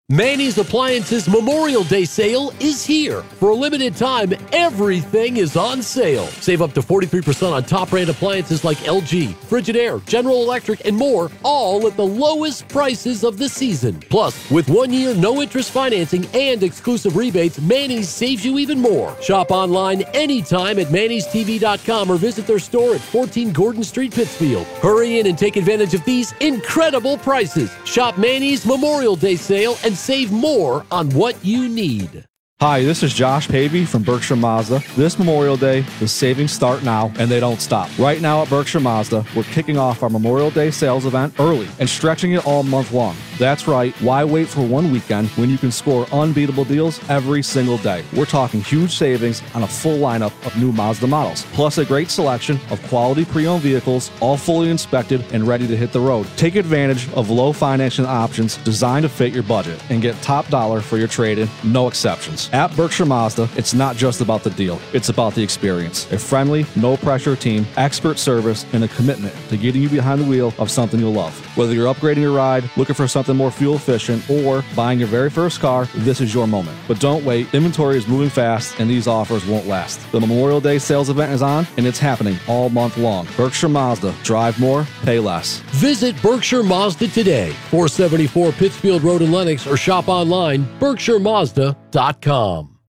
Manny's Appliances Memorial Day sale is here. For a limited time, everything is on sale. Save up to 43% on top brand appliances like LG, Frigidaire, General Electric, and more, all at the lowest prices of the season. Plus, with 1 year no interest financing and exclusive rebates, Manny's saves you even more. Shop online anytime at mannystv.com or visit their store at 14 Gordon Street, Pittsfield. Hurry in and take advantage of these incredible prices. Shop Manny's Memorial Day sale and save more on what you need. Hi, this is Josh Pavey from Berkshire Mazda. This Memorial Day, the savings start now, and they don't stop. Right now at Berkshire Mazda, we're kicking off our Memorial Day sales event early and stretching it all month long. That's right, why wait for one weekend when you can score unbeatable deals every single day? We're talking huge savings on a full lineup of new Mazda models, plus a great selection of quality pre-owned vehicles, all fully inspected and ready to hit the road. Take advantage of low financing options designed to fit your budget and get top dollar for your trade-in, no exceptions. At Berkshire Mazda, it's not just about the deal, it's about the experience. A friendly, no-pressure team, expert service, and a commitment to getting you behind the wheel of something you'll love. Whether you're upgrading your ride, looking for something more fuel efficient, or buying your very first car, this is your moment. But don't wait, inventory is moving fast, and these offers won't last. The Memorial Day sales event is on, and it's happening all month long. Berkshire Mazda, drive more, pay less. Visit Berkshire Mazda today, 474 Pittsfield Road in Lenox, or shop online, berkshiremazda.com.